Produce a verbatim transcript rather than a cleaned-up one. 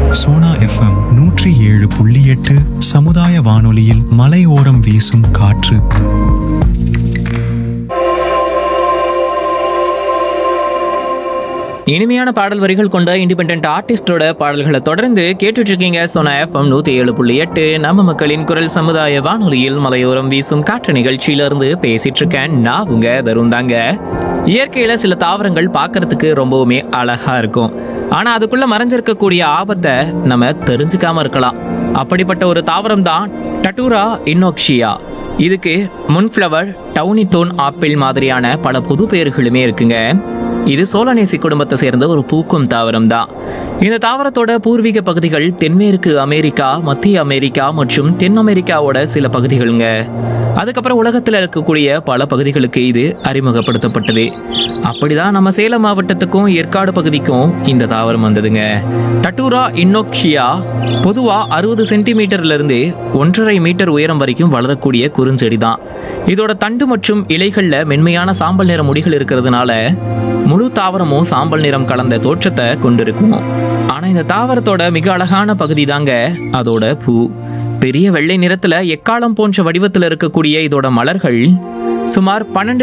Sona FM நூற்றி ஏழு புள்ளி எட்டு சமுதாய வானொலியில் மலையோரம் வீசும் காற்று. இனிமையான பாடல் வரிகள் கொண்ட இண்டிபெண்டன்ட் ஆர்டிஸ்டோட பாடல்களை தொடர்ந்து கேட்டுட்டு இருக்கீங்க. சோனா எஃப்எம் நூத்தி ஏழு புள்ளி எட்டு நம்ம மக்களின் குரல் சமுதாய வானொலியில் மலையோரம் வீசும் காற்று நிகழ்ச்சியில இருந்து பேசிட்டு இருக்கேன். நான் உங்க தருண் தாங்க. இயற்கையில சில தாவரங்கள் பார்க்கறதுக்கு ரொம்பவுமே அழகா இருக்கும். ஆனா அதுக்குள்ள மறைஞ்சிருக்கக்கூடிய ஆபத்தை நம்ம தெரிஞ்சுக்காம இருக்கலாம். அப்படிப்பட்ட ஒரு தாவரம் தான் டட்டூரா இன்னோக்ஷியா. இதுக்கு முன்ஃப்ளவர், டவுனித்தோன் ஆப்பிள் மாதிரியான பல பொது பெயர்களுமே இருக்குங்க. இது சோலனேசி குடும்பத்தை சேர்ந்த ஒரு பூக்கும் தாவரம் தான். இந்த தாவரத்தோட பூர்வீக பகுதிகள் தென்மேற்கு அமெரிக்கா, மத்திய அமெரிக்கா மற்றும் தென் அமெரிக்காவோட சில பகுதிகளுங்க. அதுக்கப்புறம் உலகத்தில் இருக்கக்கூடிய பல பகுதிகளுக்கு இது அறிமுகப்படுத்தப்பட்டது. அப்படிதான் நம்ம சேலம் மாவட்டத்துக்கும் ஏற்காடு பகுதிக்கும் இந்த தாவரம் வந்ததுங்க. டட்டூரா இன்னோக்ஷியா பொதுவா அறுபது சென்டிமீட்டர்ல இருந்து ஒன்றரை மீட்டர் உயரம் வரைக்கும் வளரக்கூடிய குறுஞ்செடி தான். இதோட தண்டு மற்றும் இலைகள்ல மென்மையான சாம்பல் நிற முடிகள் இருக்கிறதுனால முழு தாவரமும் சாம்பல் நிறம் கலந்த தோற்றத்தை கொண்டிருக்கும். ஆனா இந்த தாவரத்தோட மிக அழகான பகுதி தாங்க அதோட பூ. பெரிய வெள்ளை நிறத்துல எக்காலம் போன்ற வடிவத்துல இருக்கக்கூடிய இதோட மலர்கள் சுமார் பன்னெண்டு